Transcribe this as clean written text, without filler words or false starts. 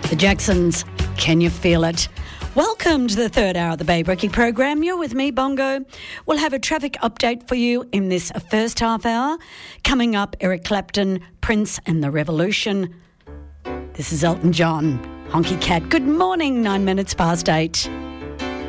The Jacksons, Can You Feel It? Welcome to the third hour of the Bay Brekkie program. You're with me, Bongo. We'll have a traffic update for you in this first half hour. Coming up, Eric Clapton, Prince and the Revolution. This is Elton John, Honky Cat. Good morning, 9 minutes past 8.